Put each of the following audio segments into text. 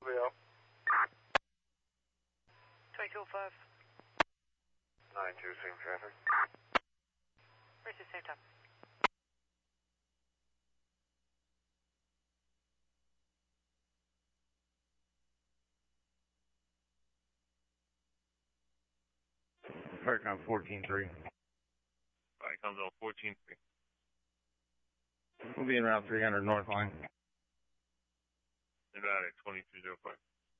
Leo. 2205. 92, same traffic. Where's the same time? Parking on 14-3. Alright, comes on 14-3. We'll be in around 300 North Line. And out at 2205.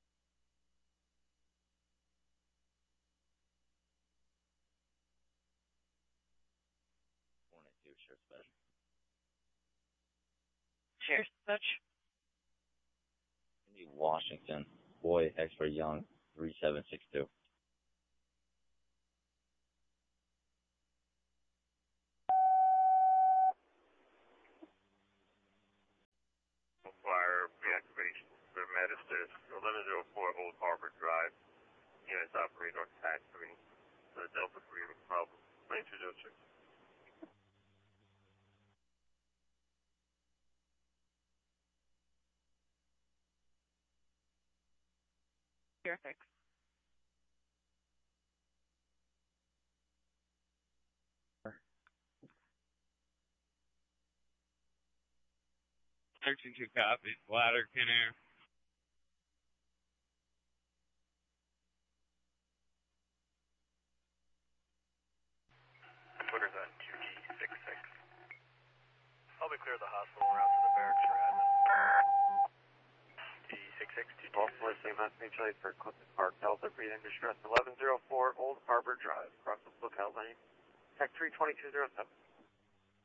Sheriff Special. Sheriff Dispatch. Indy, Washington. Boy, X-ray Young, 3762. Fire reactivation for Medisys 1104 Old Harbor Drive. Units operate on TAC 3. The Delta 3 with problem. 2206. Terrific. Searching to copy. Ladder, Kinnair. Twitter's at 2G66. I'll be clear of the hospital route to the barracks for admin. T66, Baltimore, same message plate for Clifton Park, Delta, breathing distress 1104 Old Harbor Drive, across the Lookout Lane. Tech 32207.